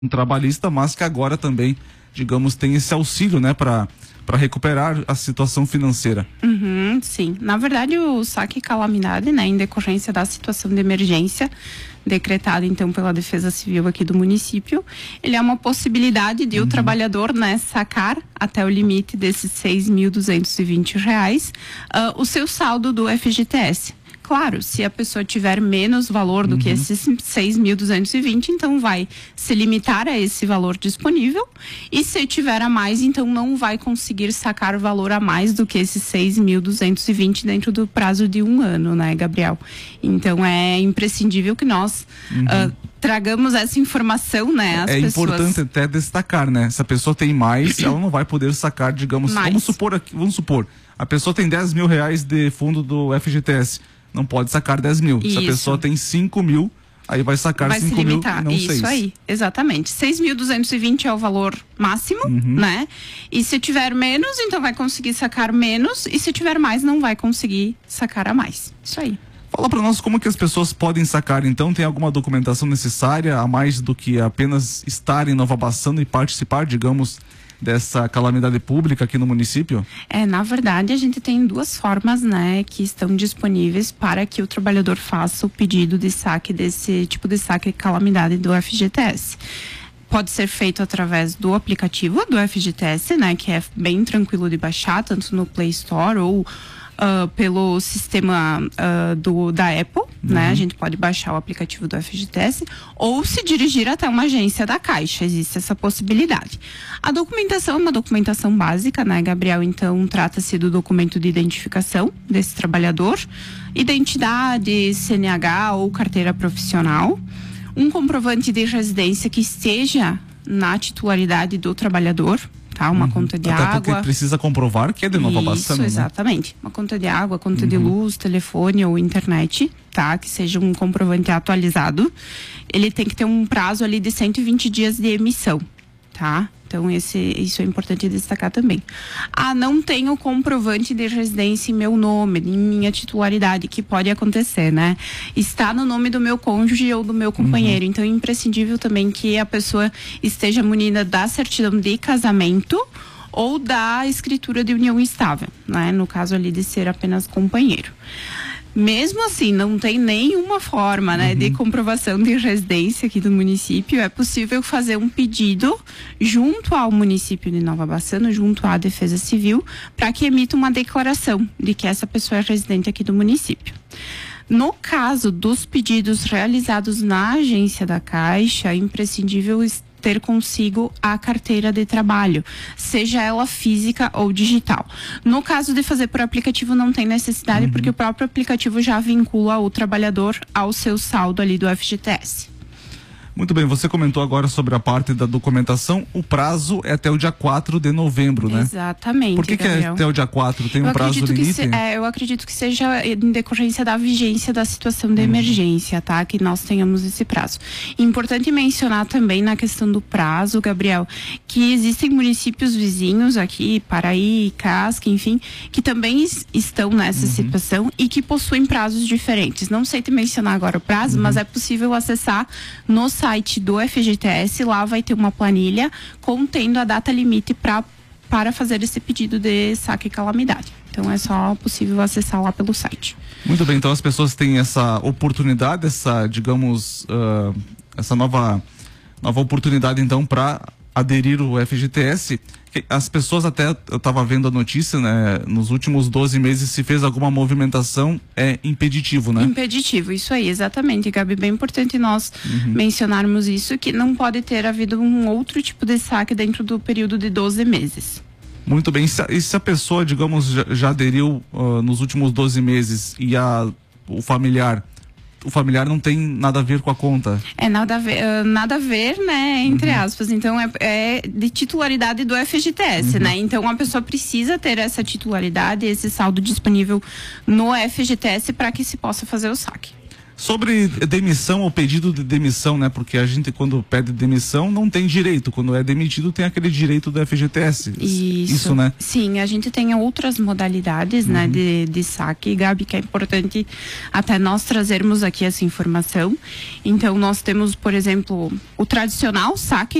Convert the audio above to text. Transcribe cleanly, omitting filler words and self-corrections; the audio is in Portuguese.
trabalhista, mas que agora também, digamos, tem esse auxílio, né, para recuperar a situação financeira. Sim, na verdade o saque calamidade, né, em decorrência da situação de emergência decretada então pela Defesa Civil aqui do município, ele é uma possibilidade de o trabalhador, né, sacar até o limite desses R$6.220 o seu saldo do FGTS. Claro, se a pessoa tiver menos valor do que esses 6.220, então vai se limitar a esse valor disponível. E se tiver a mais, então não vai conseguir sacar valor a mais do que esses 6.220 dentro do prazo de 1 ano, né, Gabriel? Então é imprescindível que nós tragamos essa informação, né, às pessoas. É importante até destacar, né? Se a pessoa tem mais, ela não vai poder sacar, digamos, vamos supor, a pessoa tem R$10.000 de fundo do FGTS. Não pode sacar 10 mil. Isso. Se a pessoa tem 5 mil, aí vai sacar 5 mil e não 6. Isso aí, exatamente. 6.220 é o valor máximo, né? E se tiver menos, então vai conseguir sacar menos. E se tiver mais, não vai conseguir sacar a mais. Isso aí. Fala para nós como que as pessoas podem sacar, então. Tem alguma documentação necessária, a mais do que apenas estar em Nova Bassano e participar, digamos, dessa calamidade pública aqui no município? Na verdade, a gente tem 2 formas, né, que estão disponíveis para que o trabalhador faça o pedido de saque desse tipo de saque calamidade do FGTS. Pode ser feito através do aplicativo do FGTS, né, que é bem tranquilo de baixar, tanto no Play Store ou pelo sistema da Apple, né? A gente pode baixar o aplicativo do FGTS ou se dirigir até uma agência da Caixa, existe essa possibilidade. A documentação é uma documentação básica, né, Gabriel? Então, trata-se do documento de identificação desse trabalhador, identidade, CNH ou carteira profissional, um comprovante de residência que esteja na titularidade do trabalhador, uma conta de água. Até porque precisa comprovar que é de Nova Bassano, Isso, exatamente. Uma conta de água, conta de luz, telefone ou internet, que seja um comprovante atualizado. Ele tem que ter um prazo ali de 120 dias de emissão, Então, isso é importante destacar também. Não tenho comprovante de residência em meu nome, em minha titularidade, que pode acontecer, né? Está no nome do meu cônjuge ou do meu companheiro. Então, é imprescindível também que a pessoa esteja munida da certidão de casamento ou da escritura de união estável, né? No caso ali de ser apenas companheiro. Mesmo assim, não tem nenhuma forma, né, de comprovação de residência aqui do município. É possível fazer um pedido junto ao município de Nova Bassano, junto à Defesa Civil, para que emita uma declaração de que essa pessoa é residente aqui do município. No caso dos pedidos realizados na agência da Caixa, é imprescindível ter consigo a carteira de trabalho, seja ela física ou digital. No caso de fazer por aplicativo, não tem necessidade, porque o próprio aplicativo já vincula o trabalhador ao seu saldo ali do FGTS. Muito bem, você comentou agora sobre a parte da documentação. O prazo é até o dia 4 de novembro, né? Exatamente. Por que é até o dia 4? Tem um prazo limite? Eu acredito que seja em decorrência da vigência da situação de emergência, que nós tenhamos esse prazo. Importante mencionar também na questão do prazo, Gabriel, que existem municípios vizinhos aqui, Paraí, Casca, enfim, que também estão nessa situação e que possuem prazos diferentes. Não sei te mencionar agora o prazo, mas é possível acessar no site do FGTS, lá vai ter uma planilha contendo a data limite para fazer esse pedido de saque calamidade. Então é só possível acessar lá pelo site. Muito bem, então as pessoas têm essa oportunidade, essa, digamos, essa nova oportunidade então para aderir ao FGTS. As pessoas até, eu estava vendo a notícia, né? Nos últimos 12 meses se fez alguma movimentação, é impeditivo, né? Impeditivo, isso aí, exatamente, Gabi, bem importante nós mencionarmos isso, que não pode ter havido um outro tipo de saque dentro do período de 12 meses. Muito bem, e se a pessoa, digamos, já aderiu nos últimos 12 meses e o familiar não tem nada a ver com a conta? Nada a ver, né, entre aspas. Então é de titularidade do FGTS, né? Então a pessoa precisa ter essa titularidade, esse saldo disponível no FGTS para que se possa fazer o saque. Sobre demissão ou pedido de demissão, né? Porque a gente, quando pede demissão, não tem direito. Quando é demitido, tem aquele direito do FGTS. Isso, né? Sim, a gente tem outras modalidades, né, de saque, Gabi, que é importante até nós trazermos aqui essa informação. Então, nós temos, por exemplo, o tradicional saque